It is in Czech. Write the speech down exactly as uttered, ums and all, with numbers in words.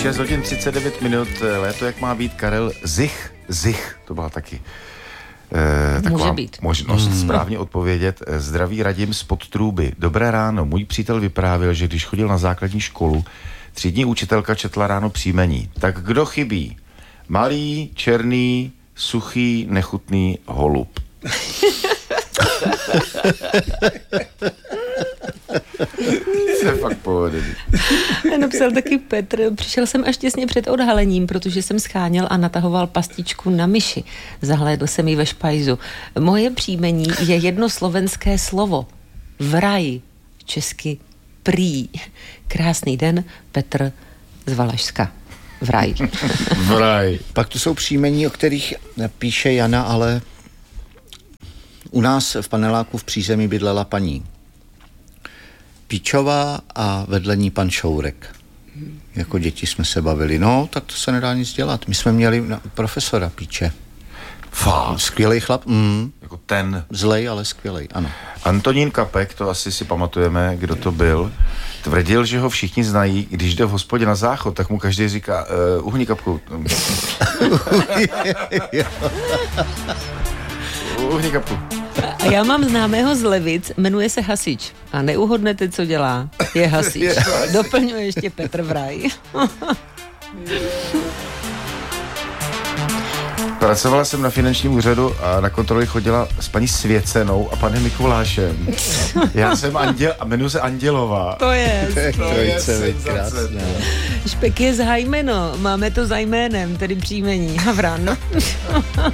šest hodin třicet devět minut, léto jak má být, Karel Zich, Zich, to byla taky eh, taková Může být. možnost mm. správně odpovědět. Zdraví Radim z Podtrůby. Dobré ráno, můj přítel vyprávěl, že když chodil na základní školu, třídní učitelka četla ráno příjmení. Tak kdo chybí? Malý, černý, suchý, nechutný holub. To je fakt pohodený. Napsal taky Petr, přišel jsem až těsně před odhalením, protože jsem scháněl a natahoval pastičku na myši. Zahlédl jsem ji ve špajzu. Moje příjmení je jedno slovenské slovo. Vraj. Česky prý. Krásný den, Petr z Valašska. Vraj. Vraj. Pak tu jsou příjmení, o kterých píše Jana, ale u nás v paneláku v přízemí bydlela paní Píčová a vedle ní pan Šourek. Jako děti jsme se bavili. No, tak to se nedá nic dělat. My jsme měli profesora Píče. Fakt. Skvělej chlap. Mm. Jako ten. Zlej, ale skvělej, ano. Antonín Kapek, to asi si pamatujeme, kdo to byl, tvrdil, že ho všichni znají, když jde v hospodě na záchod, tak mu každý říká, uh, uhni kapku. Uhni kapku. A já mám známého z Levic, jmenuje se Hasič. A neuhodnete, co dělá. Je hasič. Doplňuje ještě Petr Vraj. Pracovala jsem na finančním úřadu a na kontroly chodila s paní Svěcenou a panem Mikulášem. Já jsem Anděl a jmenuji se Andělová. To je. To je krásné. Špek je zhajmeno, máme to za jménem, tedy příjmení. Havran.